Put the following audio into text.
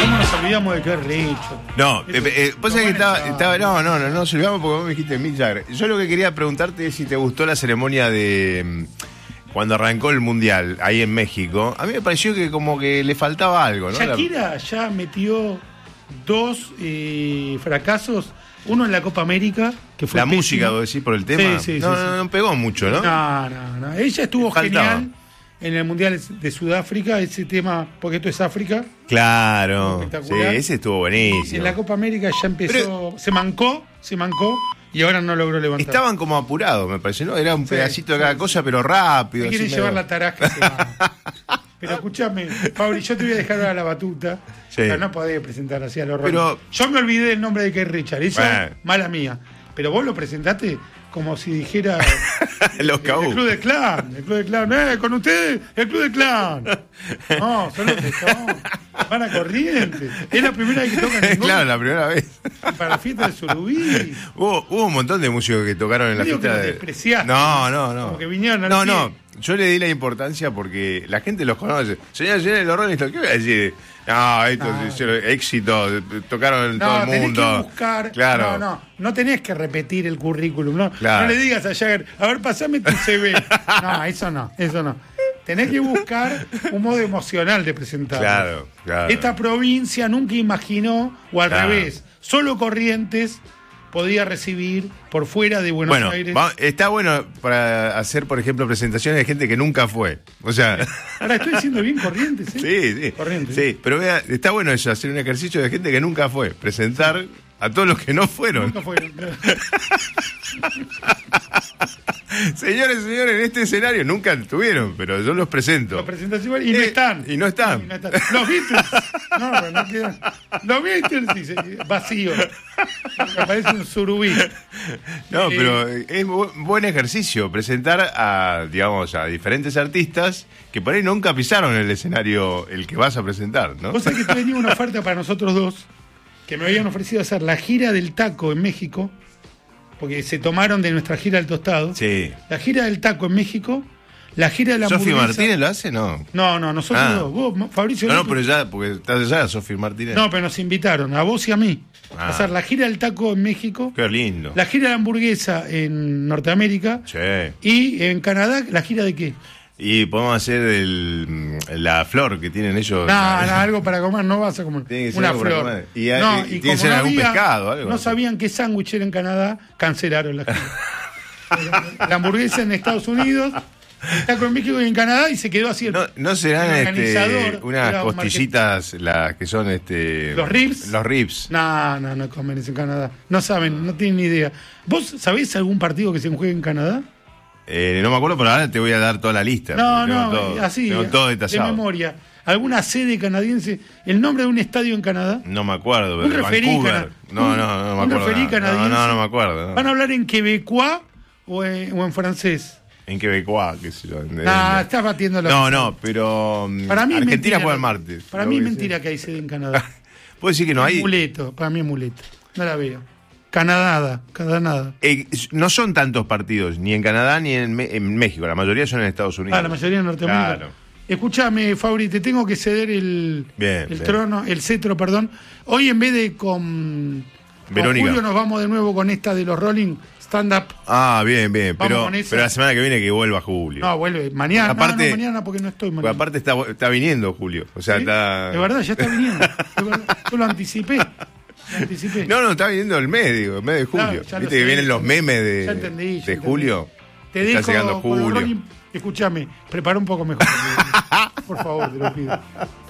¿Cómo nos olvidamos de Keith Richards? No, vos sabés que estaba no nos olvidamos porque vos me dijiste Mick Jagger. Yo lo que quería preguntarte es si te gustó la ceremonia de cuando arrancó el Mundial ahí en México. A mí me pareció que como que le faltaba algo, ¿no? Shakira ya metió 2 fracasos. Uno en la Copa América, que fue la pésimo. música, vos decís, por el tema. Sí. No pegó mucho, ¿no? No. Ella estuvo genial en el Mundial de Sudáfrica, ese tema, porque esto es África. Claro. Espectacular. Sí, ese estuvo buenísimo. En la Copa América ya empezó, se mancó y ahora no logró levantar. Estaban como apurados, me parece, ¿no? Era un pedacito de cada cosa, pero rápido. Quieren llevar la tarasca. Pero escúchame, Fabri, yo te voy a dejar ahora la batuta. Sí. Pero no podés presentar así a los pero... Yo me olvidé del nombre de Keith Richards. Esa mala mía. Pero vos lo presentaste como si dijera los el Club de Clan. El Club de Clan. Con ustedes, el Club de Clan. No, son los que son. Van a Corrientes. Es la primera vez que tocan en Claro, la primera vez. Para la fiesta de Surubí. Hubo un montón de músicos que tocaron en la fiesta. Que despreciaste. No. Como que vinieron No. Yo le di la importancia porque la gente los conoce. Señores, los Rolling Stones, ¿qué voy a decir? No, estos hicieron éxito, tocaron en todo el mundo. Tenés que buscar. Claro. No tenés que repetir el currículum. No, claro. No le digas a Jagger, a ver, pasame tu CV. No, eso no. Tenés que buscar un modo emocional de presentarlo. Claro. Esta provincia nunca imaginó, o al revés, solo Corrientes podía recibir por fuera de Buenos Aires. Está bueno para hacer, por ejemplo, presentaciones de gente que nunca fue. O sea. Ahora estoy diciendo bien Corrientes, ¿eh? Sí. Corrientes. Sí, pero vea, está bueno eso, hacer un ejercicio de gente que nunca fue. Presentar a todos los que no fueron. Nunca fueron. Señores, en este escenario nunca estuvieron, pero yo los presento. Los presentas igual y no están. Y no están. Los Beatles. No quedan. Los Beatles, dice, vacío. Aparece un surubí. No, pero es buen ejercicio presentar a diferentes artistas que por ahí nunca pisaron el escenario el que vas a presentar, ¿no? Vos sabés que tenía una oferta para nosotros dos, que me habían ofrecido hacer la gira del taco en México, porque se tomaron de nuestra gira del tostado. Sí. La gira del taco en México, la gira de la hamburguesa. ¿Sofi Martínez lo hace? No, nosotros dos. Vos, Fabricio. No, pero ya, porque estás allá, Sofi Martínez. No, pero nos invitaron, a vos y a mí, a hacer la gira del taco en México. Qué lindo. La gira de la hamburguesa en Norteamérica. Sí. Y en Canadá, ¿la gira de qué? Y podemos hacer la flor que tienen ellos. No, algo para comer, no vas a comer una flor. Y tiene que ser algún pescado. Algo. No sabían qué sándwich era en Canadá, cancelaron la gira. La hamburguesa en Estados Unidos, el taco en México y en Canadá, y se quedó así. ¿No serán unas costillitas las que son los ribs? Los ribs. No comen eso en Canadá. No saben, no tienen ni idea. ¿Vos sabés algún partido que se juegue en Canadá? No me acuerdo, pero ahora te voy a dar toda la lista. Así, tengo todo detallado. De memoria. ¿Alguna sede canadiense? ¿El nombre de un estadio en Canadá? No me acuerdo, pero un referí Vancouver. No me acuerdo. Un referí canadiense. No me acuerdo. ¿Van a hablar en quebecois o en francés? En quebecois, qué sé yo. Estás batiendo la... No, pero para mí Argentina juega el martes. Para mí es mentira que hay sede en Canadá. ¿Puedo decir que no hay? Para mí es muleto. No la veo. Canadá. No son tantos partidos, ni en Canadá ni en México. La mayoría son en Estados Unidos. La mayoría en Norteamérica. Claro. Escúchame, Fabri, te tengo que ceder el trono, el cetro, perdón. Hoy en vez de con Julio nos vamos de nuevo con esta de los Rolling Stand-Up. Bien. Pero la semana que viene que vuelva Julio. No, vuelve mañana. Aparte, mañana porque no estoy mañana. Aparte está viniendo Julio. O sea, ¿sí? está... De verdad, ya está viniendo. Yo lo anticipé. No, está viniendo el mes de julio. Claro, ¿Viste que vienen los memes de julio? Te dejo está llegando Julio. Escúchame, prepara un poco mejor. Por favor, te lo pido.